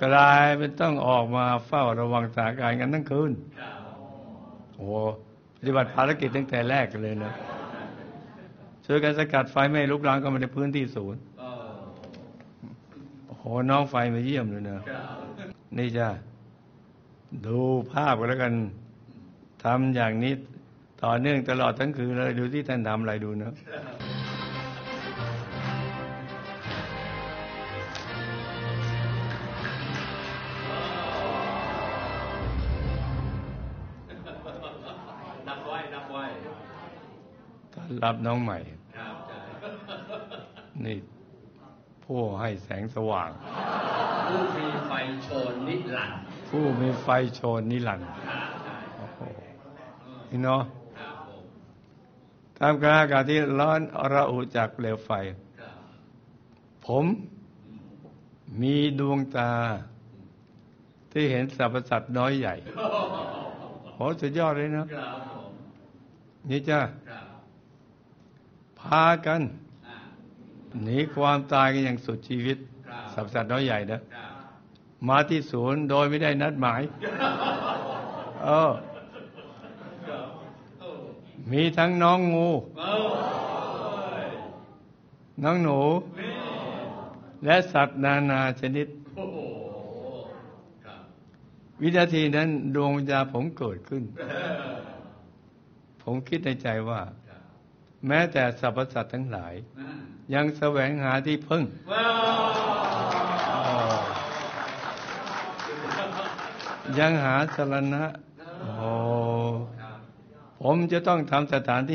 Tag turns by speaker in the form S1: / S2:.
S1: กลายเป็นต้องออกมาเฝ้าระวังสถานการณ์กันทั้งคืนโอ้ปฏิบัติภารกิจตั้งแต่แรกเลยนะช่วยกันสกัดไฟไม่ให้ลุกลามเข้ามาในพื้นที่ศูนย์โอ้โหน้องไฟมาเยี่ยมเลยนะนี่จ้ะดูภาพกันแล้วกันทำอย่างนี้ต่อเนื่องตลอดทั้งคืนเลยดูที่ท่านทำอะไรดูนะ
S2: นับไว้
S1: ต้อนรับน้องใหม่นี่ผู้ให้แสงสว่าง
S2: ผู้มีไฟโชนนิรันดร์
S1: ผู้มีไฟโชนนิรันดร์นี่เนาะท่ามกลางอากาศที่ร้อนระอุจากเปลวไฟผมมีดวงตาที่เห็นสรรพสัตว์น้อยใหญ่โหสุดยอดเลยนะนี่จ้าพากันหนีความตายกันอย่างสุดชีวิตสรรพสัตว์น้อยใหญ่นะมาที่ศูนย์โดยไม่ได้นัดหมายมีทั้งน้องงูน้องหนูและสัตว์นานาชนิดวินาทีนั้นดวงวิญญาณผมเกิดขึ้นผมคิดในใจว่าแม้แต่สรรพสัตว์ทั้งหลายยังแสวงหาที่พึ่งยังหาสรณะผมจะต้องทำสถานที่